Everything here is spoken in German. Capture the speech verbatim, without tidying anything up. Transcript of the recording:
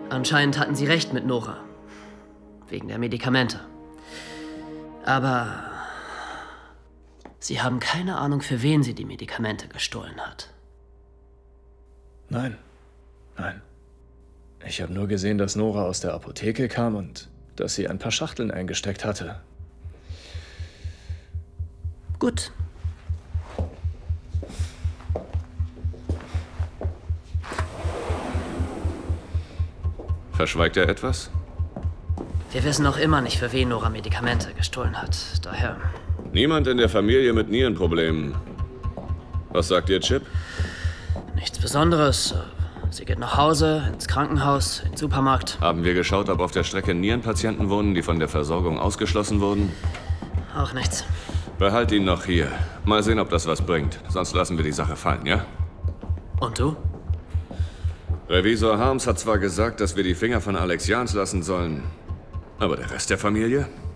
Anscheinend hatten Sie recht mit Nora. Wegen der Medikamente. Aber Sie haben keine Ahnung, für wen sie die Medikamente gestohlen hat. Nein. Nein. Ich habe nur gesehen, dass Nora aus der Apotheke kam und dass sie ein paar Schachteln eingesteckt hatte. Gut. Verschweigt er etwas? Wir wissen noch immer nicht, für wen Nora Medikamente gestohlen hat. Daher... Niemand in der Familie mit Nierenproblemen. Was sagt ihr, Chip? Nichts Besonderes. Sie geht nach Hause, ins Krankenhaus, in den Supermarkt. Haben wir geschaut, ob auf der Strecke Nierenpatienten wohnen, die von der Versorgung ausgeschlossen wurden? Auch nichts. Behalt ihn noch hier. Mal sehen, ob das was bringt. Sonst lassen wir die Sache fallen, ja? Und du? Revisor Harms hat zwar gesagt, dass wir die Finger von Alex Jans lassen sollen, aber der Rest der Familie?